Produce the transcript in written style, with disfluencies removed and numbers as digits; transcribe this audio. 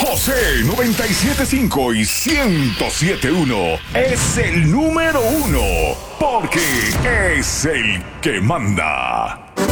José 97.5 y 107.1 es el número uno porque es el que manda.